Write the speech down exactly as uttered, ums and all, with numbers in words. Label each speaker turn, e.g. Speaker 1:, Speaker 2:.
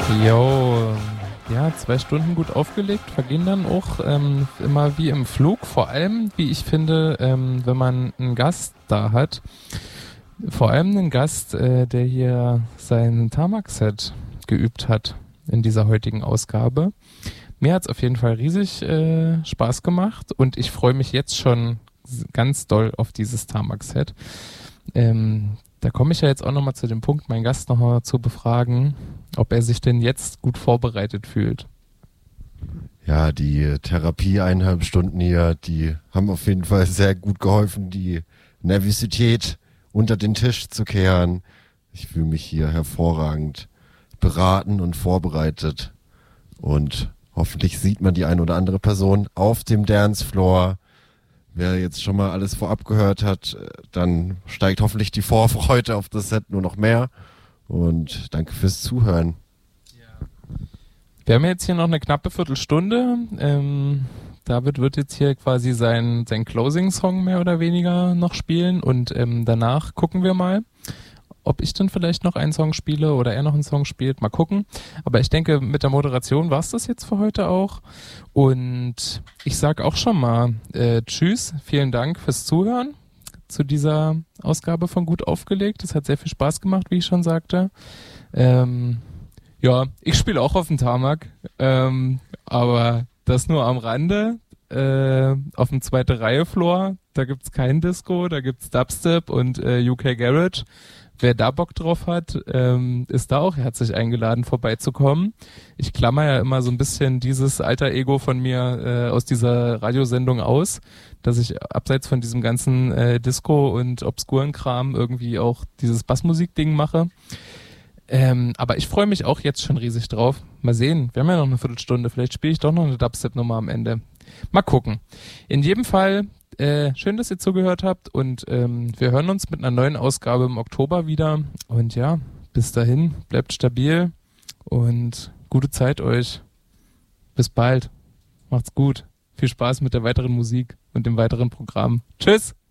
Speaker 1: Jo, ja, zwei Stunden gut aufgelegt, vergehen dann auch ähm, immer wie im Flug. Vor allem, wie ich finde, ähm, wenn man einen Gast da hat, vor allem einen Gast, äh, der hier sein Tamak-Set geübt hat in dieser heutigen Ausgabe. Mir hat's auf jeden Fall riesig äh, Spaß gemacht und ich freue mich jetzt schon ganz doll auf dieses Tamak-Set. Ähm, da komme ich ja jetzt auch nochmal zu dem Punkt, meinen Gast nochmal zu befragen, ob er sich denn jetzt gut vorbereitet fühlt.
Speaker 2: Ja, die Therapie eineinhalb Stunden hier, die haben auf jeden Fall sehr gut geholfen, die Nervosität unter den Tisch zu kehren. Ich fühle mich hier hervorragend beraten und vorbereitet. Und hoffentlich sieht man die eine oder andere Person auf dem Dancefloor. Wer jetzt schon mal alles vorab gehört hat, dann steigt hoffentlich die Vorfreude auf das Set nur noch mehr. Und danke fürs Zuhören.
Speaker 1: Wir haben jetzt hier noch eine knappe Viertelstunde. Ähm, David wird jetzt hier quasi sein, sein Closing-Song mehr oder weniger noch spielen und ähm, danach gucken wir mal, ob ich dann vielleicht noch einen Song spiele oder er noch einen Song spielt. Mal gucken. Aber ich denke, mit der Moderation war es das jetzt für heute auch. Und ich sag auch schon mal äh, tschüss, vielen Dank fürs Zuhören zu dieser Ausgabe von Gut aufgelegt. Es hat sehr viel Spaß gemacht, wie ich schon sagte. Ähm, ja, ich spiele auch auf dem Tarmac, ähm, aber das nur am Rande. Äh, auf dem zweite Reihe Floor, da gibt's kein Disco, da gibt's Dubstep und äh, U K Garage. Wer da Bock drauf hat, ähm, ist da auch herzlich eingeladen, vorbeizukommen. Ich klammer ja immer so ein bisschen dieses alter Ego von mir äh, aus dieser Radiosendung aus, dass ich abseits von diesem ganzen äh, Disco und obskuren Kram irgendwie auch dieses Bassmusik-Ding mache. Ähm, aber ich freue mich auch jetzt schon riesig drauf. Mal sehen, wir haben ja noch eine Viertelstunde, vielleicht spiele ich doch noch eine Dubstep-Nummer am Ende. Mal gucken. In jedem Fall, äh, schön, dass ihr zugehört habt und ähm, wir hören uns mit einer neuen Ausgabe im Oktober wieder. Und ja, bis dahin, bleibt stabil und gute Zeit euch. Bis bald. Macht's gut. Viel Spaß mit der weiteren Musik und dem weiteren Programm. Tschüss!